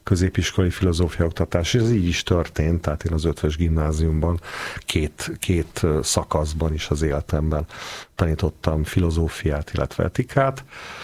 középiskolai filozófiaoktatás, és ez így is történt, tehát én az Ötvös Gimnáziumban két szakaszban is az életemben tanítottam filozófiát, illetve etikát.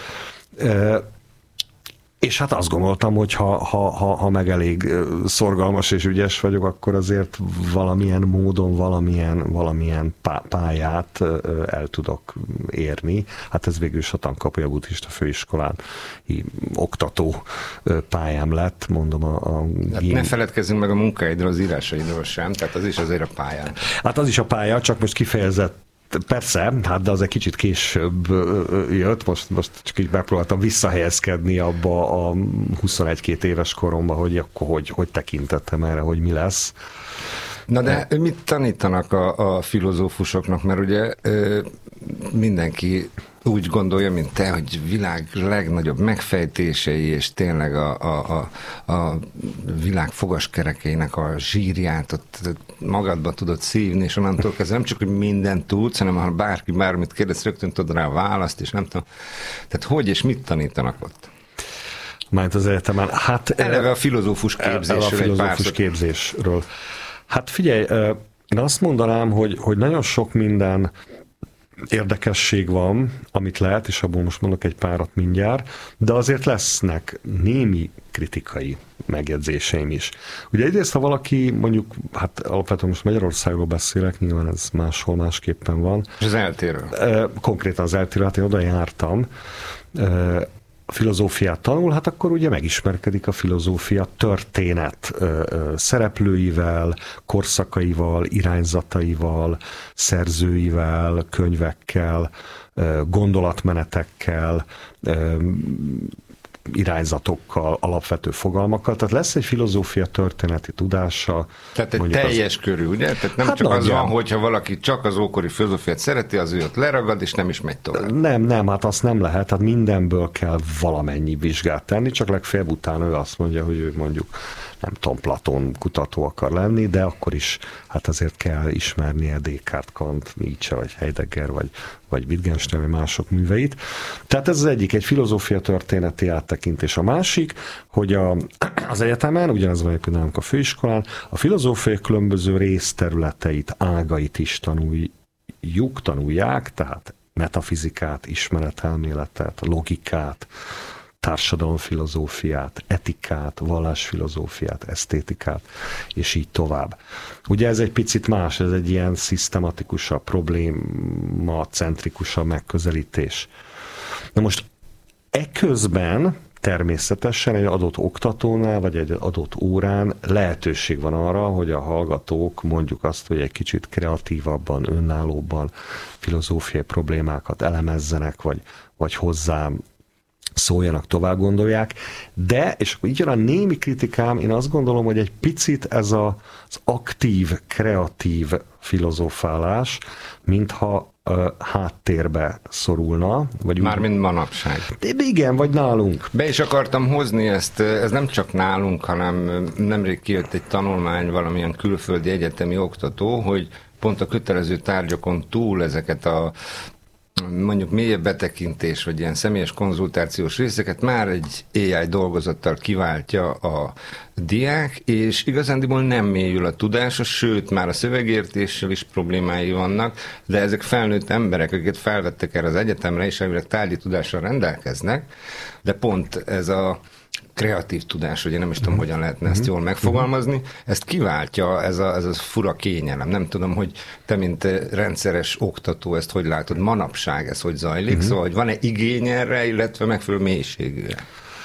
És hát azt gondoltam, hogy ha meg elég szorgalmas és ügyes vagyok, akkor azért valamilyen módon, valamilyen pályát el tudok érni. Hát ez végül is a Tankapolya Buddhista Főiskolán oktató pályám lett, mondom hát ne feledkezzünk meg a munkáidról, az írásaidról sem, tehát az is azért a pályán. Hát az is a pálya, csak most kifejezett. Persze, hát de az egy kicsit később jött, most csak így megpróbáltam visszahelyezkedni abba a 21-22 éves koromba, hogy akkor hogy tekintettem erre, hogy mi lesz. Na de mit tanítanak a filozófusoknak, mert ugye mindenki úgy gondolja, mint te, hogy világ legnagyobb megfejtései, és tényleg a világ fogaskerekeinek a zsírját ott magadba tudod szívni, és onnantól kezdve nem csak, hogy mindent tudsz, hanem ha bárki bármit kérdez, rögtön tudod rá a választ, és nem tudom. Tehát hogy és mit tanítanak ott? Mármint az egyetemen. Hát eleve a filozófus képzésről. Hát figyelj, én azt mondanám, hogy nagyon sok minden érdekesség van, amit lehet, és abból most mondok egy párat mindjárt, de azért lesznek némi kritikai megjegyzéseim is. Ugye egyrészt, ha valaki mondjuk, hát alapvetően most Magyarországról beszélek, nyilván ez máshol másképpen van. És az eltérről? Konkrétan az eltérről, hát én oda jártam, filozófiát tanul, hát akkor ugye megismerkedik a filozófia történet szereplőivel, korszakaival, irányzataival, szerzőivel, könyvekkel, gondolatmenetekkel, irányzatokkal, alapvető fogalmakkal. Tehát lesz egy filozófia történeti tudása. Tehát egy teljes körű, ugye? Tehát nem hát csak az van, hogyha valaki csak az ókori filozófiát szereti, az őt leragad, és nem is megy tovább. Nem, hát azt nem lehet. Hát mindenből kell valamennyi vizsgát tenni, csak legfeljebb utána ő azt mondja, hogy ő mondjuk nem tudom, Platón kutató akar lenni, de akkor is hát azért kell ismernie Descartes, Kant, Nietzsche, vagy Heidegger, vagy Wittgenstein, vagy mások műveit. Tehát ez az egyik, egy filozófia történeti áttekintés. A másik, hogy az egyetemen, ugyanez van nálunk a főiskolán, a filozófia különböző részterületeit, ágait is tanulják, tehát metafizikát, ismeretelméletet, logikát, társadalomfilozófiát, etikát, vallásfilozófiát, esztétikát, és így tovább. Ugye ez egy picit más, ez egy ilyen szisztematikusabb, problémacentrikusabb megközelítés. Na most eközben természetesen egy adott oktatónál, vagy egy adott órán lehetőség van arra, hogy a hallgatók mondjuk azt, hogy egy kicsit kreatívabban, önállóbban filozófiai problémákat elemezzenek, vagy hozzám szóljanak, tovább gondolják, de, és akkor így jön a némi kritikám, én azt gondolom, hogy egy picit ez az aktív, kreatív filozofálás, mintha háttérbe szorulna. Mármint manapság. Igen, vagy nálunk. Be is akartam hozni ezt, ez nem csak nálunk, hanem nemrég kijött egy tanulmány, valamilyen külföldi egyetemi oktató, hogy pont a kötelező tárgyakon túl ezeket a mondjuk mélyebb betekintés, vagy ilyen személyes konzultációs részeket már egy AI dolgozattal kiváltja a diák, és igazándiból nem mélyül a tudása, sőt, már a szövegértéssel is problémái vannak, de ezek felnőtt emberek, akiket felvettek erre az egyetemre, és elvileg tárgyi tudással rendelkeznek, de pont ez a kreatív tudás, ugye nem is tudom, hogyan lehetne ezt jól megfogalmazni, ezt kiváltja ez a fura kényelem. Nem tudom, hogy te, mint rendszeres oktató, ezt hogy látod, manapság ez hogy zajlik, szóval, hogy van-e igény erre, illetve megfelelő mélységűre?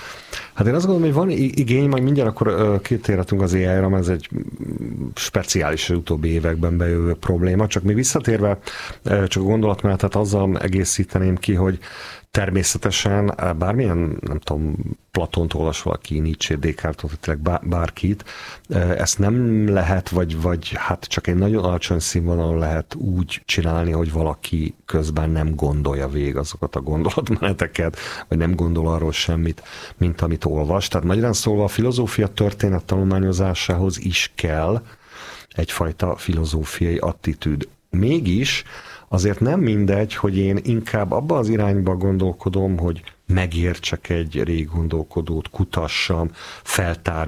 Hát én azt gondolom, hogy van igény, majd mindjárt akkor kitérhetünk az AI-ra, mert ez egy speciális utóbbi években bejövő probléma, csak még visszatérve csak a gondolatmenetet azzal egészíteném ki, hogy természetesen bármilyen, nem tudom, Platont olvas valaki, Nietzsche, Descartes, bárkit, ezt nem lehet, vagy hát csak egy nagyon alacsony színvonalon lehet úgy csinálni, hogy valaki közben nem gondolja végig azokat a gondolatmeneteket, vagy nem gondol arról semmit, mint amit olvas. Tehát magyarán szólva a filozófia történet tanulmányozásához is kell egyfajta filozófiai attitűd. Mégis azért nem mindegy, hogy én inkább abba az irányba gondolkodom, hogy megértsek egy rég gondolkodót, kutassam, feltárjam,